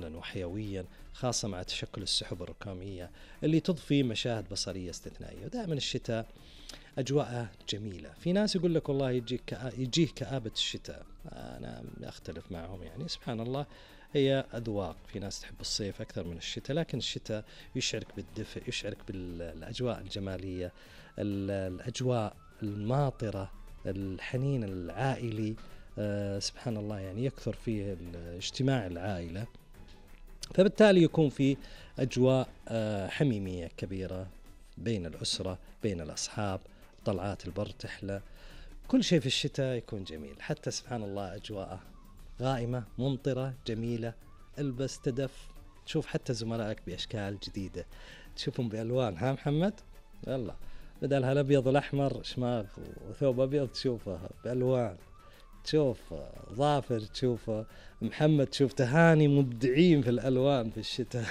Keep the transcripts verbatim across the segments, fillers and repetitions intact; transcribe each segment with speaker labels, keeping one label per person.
Speaker 1: جمالا وحيويا، خاصة مع تشكل السحب الركامية اللي تضفي مشاهد بصرية استثنائية. ودائما الشتاء أجواءه جميلة. في ناس يقول لك والله يجيك كآ... يجيه كآبة الشتاء، أنا أختلف معهم يعني، سبحان الله هي أذواق. في ناس تحب الصيف أكثر من الشتاء، لكن الشتاء يشعرك بالدفء، يشعرك بالأجواء الجمالية، الأجواء الماطرة، الحنين العائلي. أه سبحان الله يعني يكثر فيه اجتماع العائلة، فبالتالي يكون في أجواء أه حميمية كبيرة بين الأسرة، بين الأصحاب، طلعات البر تحلى، كل شيء في الشتاء يكون جميل. حتى سبحان الله أجواءه غائمة ممطرة جميلة، البس تدف، تشوف حتى زملائك بأشكال جديدة، تشوفهم بألوان. ها محمد؟ يلا بدل هالأبيض والأحمر شماغ وثوب أبيض تشوفه بألوان، تشوف ظافر، تشوف محمد، تشوف تهاني، مبدعين في الألوان في الشتاء.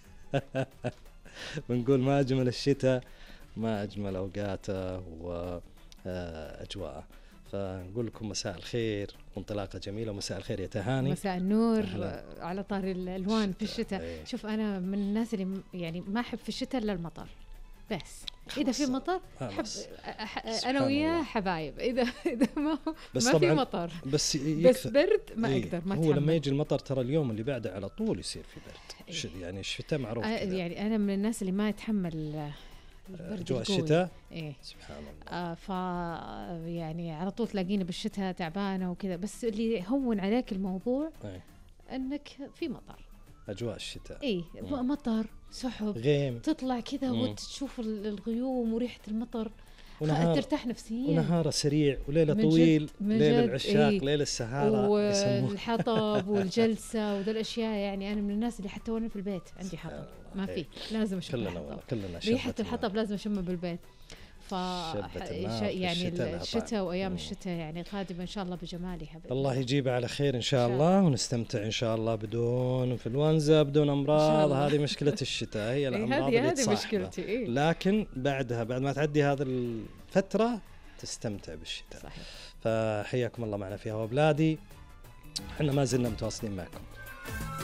Speaker 1: بنقول ما أجمل الشتاء، ما أجمل أوقاته وأجواءه. فنقول لكم مساء الخير وانطلاقة جميلة، ومساء الخير يا تهاني.
Speaker 2: مساء النور. أهلا. على طاري الألوان في الشتاء، ايه. شوف أنا من الناس اللي يعني ما أحب في الشتاء إلا المطر بس. إذا في مطر حب أنا وياه حبايب، إذا إذا ما
Speaker 1: بس
Speaker 2: ما في مطر
Speaker 1: بس,
Speaker 2: بس برد ما
Speaker 1: ايه
Speaker 2: أقدر، ما
Speaker 1: هو
Speaker 2: تحمل.
Speaker 1: لما يجي المطر ترى اليوم اللي بعده على طول يصير في برد. ايه. يعني الشتاء معروف
Speaker 2: آه
Speaker 1: كذا.
Speaker 2: يعني أنا من الناس اللي ما يتحمل
Speaker 1: جو الشتاء.
Speaker 2: إيه
Speaker 1: سبحان الله.
Speaker 2: آه ف يعني على طول تلاقيني بالشتاء تعبانة وكذا، بس اللي هون عليك الموضوع
Speaker 1: ايه.
Speaker 2: انك في مطر،
Speaker 1: اجواء الشتاء
Speaker 2: اي مطر سحب
Speaker 1: غيم،
Speaker 2: تطلع كذا وتشوف الغيوم وريحة المطر،
Speaker 1: ونهار
Speaker 2: ترتاح نفسيا،
Speaker 1: ونهار سريع وليلة طويل، ليلة العشاق،
Speaker 2: إيه؟
Speaker 1: ليلة السهارة
Speaker 2: والحطب والجلسة وذا الأشياء. يعني أنا من الناس اللي حتى وأنا في البيت عندي حطب ما في،
Speaker 1: إيه.
Speaker 2: لازم أشم
Speaker 1: كلنا
Speaker 2: الحطب،
Speaker 1: كلنا
Speaker 2: ريحة الحطب لازم أشمها بالبيت. ف يعني الشتاء وأيام مم. الشتاء يعني قادمة إن شاء الله بجمالها.
Speaker 1: الله يجيبها على خير إن شاء الله، ونستمتع إن شاء الله بدون انفلونزا، بدون أمراض. هذه مشكلة الشتاء، هي الأمراض اللي تصاحبها. إيه؟ لكن بعدها بعد ما تعدي هذه الفترة تستمتع بالشتاء.
Speaker 2: صحيح.
Speaker 1: فحياكم الله معنا في هوا بلادي، احنا ما زلنا متواصلين معكم.